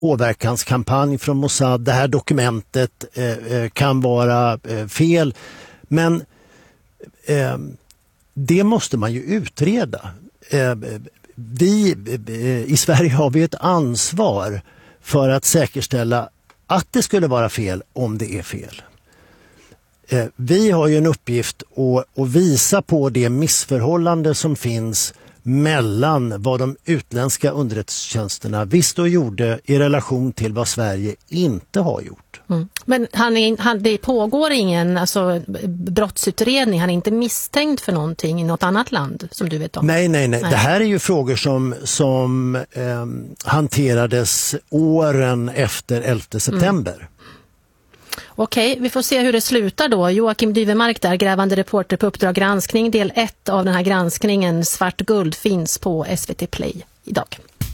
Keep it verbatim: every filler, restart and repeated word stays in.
åverkanskampanj från Mossad. Det här dokumentet eh, kan vara eh, fel. Men eh, det måste man ju utreda. Eh, vi eh, i Sverige har vi ett ansvar för att säkerställa att det skulle vara fel om det är fel. Eh, vi har ju en uppgift att, att visa på det missförhållande som finns mellan vad de utländska underrättelsetjänsterna visste och gjorde i relation till vad Sverige inte har gjort. Mm. Men han är, han, det pågår ingen alltså, brottsutredning, han är inte misstänkt för någonting i något annat land som du vet om? Nej, nej, nej. nej. Det här är ju frågor som, som eh, hanterades åren efter elfte september. Mm. Okej, vi får se hur det slutar då. Joakim Dyvemark där, grävande reporter på Uppdrag granskning. Del ett av den här granskningen, Svart guld, finns på S V T Play idag.